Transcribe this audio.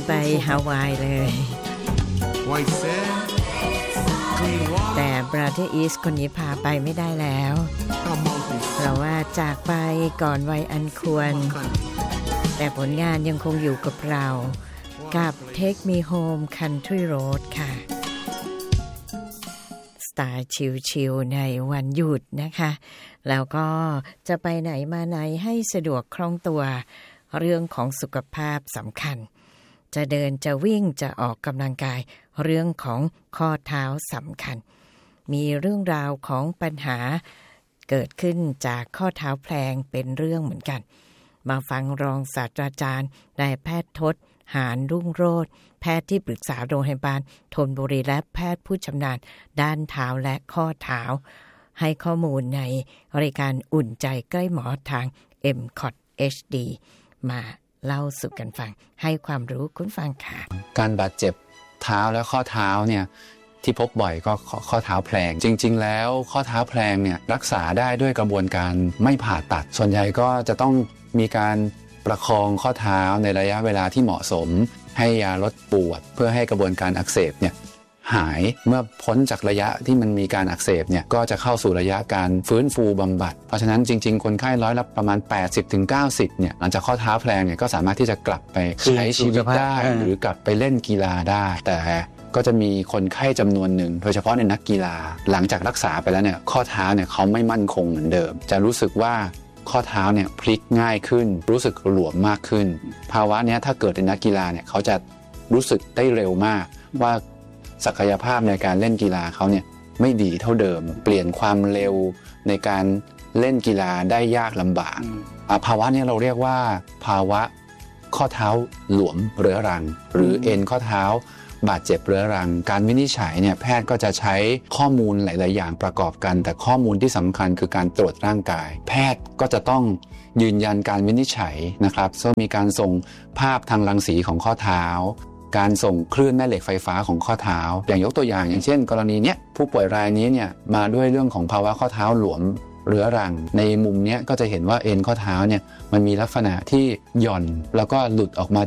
ไปฮาวายเลยแต่บราเธอร์อีสคนนี้พาไปไม่ได้แล้วเพราะว่าจากไปก่อนวัยอันควรแต่ผลงานยังคงอยู่กับเรากับ Take Me Home Country Road ค่ะสไตล์ชิลๆในวันหยุดนะคะแล้วก็จะไปไหนมาไหนให้สะดวกคล่องตัวเรื่องของสุขภาพสำคัญจะเดินจะวิ่งจะออกกำลังกายเรื่องของข้อเท้าสำคัญมีเรื่องราวของปัญหาเกิดขึ้นจากข้อเท้าแพลงเป็นเรื่องเหมือนกันมาฟังรองศาสตราจารย์นายแพทย์ทศหาญรุ่งโรจน์แพทย์ที่ปรึกษาโรงพยาบาลธนบุรีและแพทย์ผู้ชำนาญด้านเท้าและข้อเท้าให้ข้อมูลในรายการอุ่นใจใกล้หมอทาง MCOT HD มาเล่าสู่กันฟังให้ความรู้คุณฟังค่ะการบาดเจ็บเท้าและข้อเท้าเนี่ยที่พบบ่อยก็ข้อเท้าแพลงจริงๆแล้วข้อเท้าแพลงเนี่ยรักษาได้ด้วยกระบวนการไม่ผ่าตัดส่วนใหญ่ก็จะต้องมีการประคองข้อเท้าในระยะเวลาที่เหมาะสมให้ยาลดปวดเพื่อให้กระบวนการอักเสบเนี่ยหายเมื่อพ้นจากระยะที่มันมีการอักเสบเนี่ยก็จะเข้าสู่ระยะการฟื้นฟูบำบัดเพราะฉะนั้นจริงๆคนไข้ร้อยละประมาณ 80-90 เนี่ยหลังจากข้อเท้าแพลงเนี่ยก็สามารถที่จะกลับไปใช้ชีวิตได้หรือกลับไปเล่นกีฬาได้แต่ก็จะมีคนไข้จำนวนหนึ่งโดยเฉพาะในนักกีฬาหลังจากรักษาไปแล้วเนี่ยข้อเท้าเนี่ยเขาไม่มั่นคงเหมือนเดิมจะรู้สึกว่าข้อเท้าเนี่ยพลิกง่ายขึ้นรู้สึกหลวมมากขึ้นภาวะนี้ถ้าเกิดในนักกีฬาเนี่ยเขาจะรู้สึกได้เร็วมากว่าศักยภาพในการเล่นกีฬาเขาเนี่ยไม่ดีเท่าเดิมเปลี่ยนความเร็วในการเล่นกีฬาได้ยากลำบากภาวะนี้เราเรียกว่าภาวะข้อเท้าหลวมเรื้อรังหรือเอ็นข้อเท้าบาดเจ็บเรื้อรังการวินิจฉัยเนี่ยแพทย์ก็จะใช้ข้อมูลหลายๆอย่างประกอบกันแต่ข้อมูลที่สำคัญคือการตรวจร่างกายแพทย์ก็จะต้องยืนยันการวินิจฉัยนะครับซึ่งมีการส่งภาพทางรังสีของข้อเท้าการส่งคลื่นแม่เหล็กไฟฟ้าของข้อเท้าอย่างยกตัวอย่างอย่างเช่นกรณีเนี้ยผู้ป่วยรายนี้เนี่ยมาด้วยเรื่องของภาวะข้อเท้าหลวมเรื้อรังในมุมนี้ก็จะเห็นว่าเอ็นข้อเท้าเนี่ยมันมีลักษณะที่หย่อนแล้วก็หลุดออกมา